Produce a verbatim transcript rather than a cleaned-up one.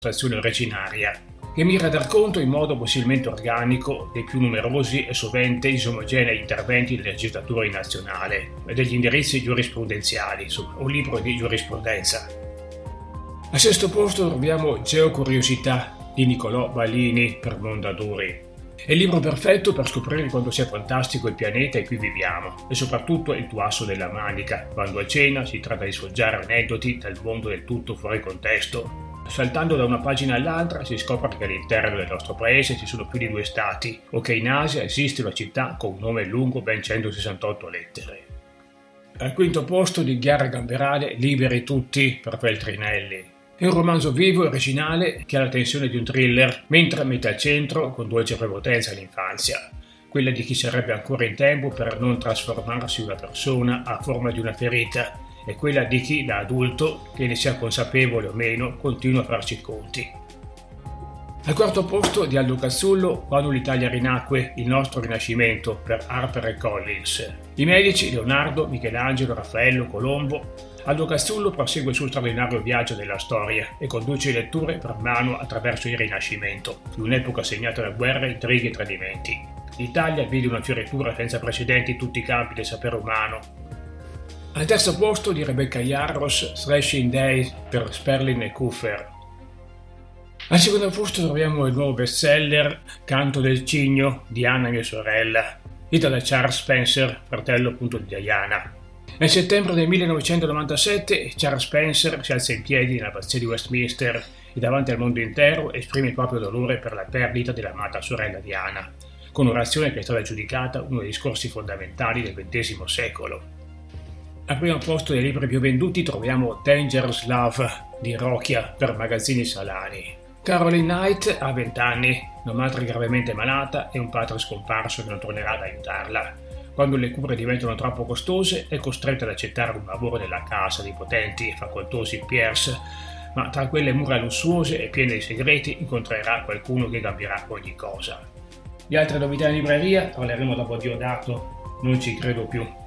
trazione originaria, che mira a dar conto in modo possibilmente organico dei più numerosi e sovente disomogenei interventi del legislatore nazionale e degli indirizzi giurisprudenziali, insomma, un libro di giurisprudenza. Al sesto posto troviamo Geocuriosità di Niccolò Balini per Mondadori. È il libro perfetto per scoprire quanto sia fantastico il pianeta in cui viviamo e soprattutto il tuo asso della manica, quando a cena si tratta di sfoggiare aneddoti dal mondo del tutto fuori contesto. Saltando da una pagina all'altra si scopre che all'interno del nostro paese ci sono più di due stati o che in Asia esiste una città con un nome lungo ben centosessantotto lettere. Al quinto posto di Ghiara Gamberale Liberi tutti per Feltrinelli. È un romanzo vivo e originale che ha la tensione di un thriller, mentre mette al centro con dolce prepotenza l'infanzia, quella di chi sarebbe ancora in tempo per non trasformarsi una persona a forma di una ferita, e quella di chi da adulto, che ne sia consapevole o meno, continua a farci i conti. Al quarto posto di Aldo Cazzullo, Quando l'Italia rinacque, il nostro rinascimento per Harper Collins. I medici Leonardo, Michelangelo, Raffaello, Colombo. Aldo Cazzullo prosegue il suo straordinario viaggio della storia e conduce letture per mano attraverso il Rinascimento, di un'epoca segnata da guerre, intrighi e tradimenti. L'Italia vede una fioritura senza precedenti in tutti i campi del sapere umano. Al terzo posto di Rebecca Yarros, Thrashing Day per Sperling e Cooper. Al secondo posto troviamo il nuovo bestseller Canto del Cigno di Anna mia sorella, scritto da Charles Spencer, fratello appunto di Diana. Nel settembre del millenovecentonovantasette Charles Spencer si alza in piedi nell'abbazia di Westminster e davanti al mondo intero esprime il proprio dolore per la perdita dell'amata sorella Diana, con un'orazione che è stata giudicata uno dei discorsi fondamentali del ventesimo secolo. Al primo posto dei libri più venduti troviamo Dangerous Love di Rochia per Magazzini Salani. Caroline Knight ha venti anni, una madre gravemente malata e un padre scomparso che non tornerà ad aiutarla. Quando le cure diventano troppo costose è costretta ad accettare un lavoro nella casa dei potenti e facoltosi Pierce, ma tra quelle mura lussuose e piene di segreti incontrerà qualcuno che cambierà ogni cosa. Di altre novità in libreria parleremo dopo Diodato, Non ci credo più.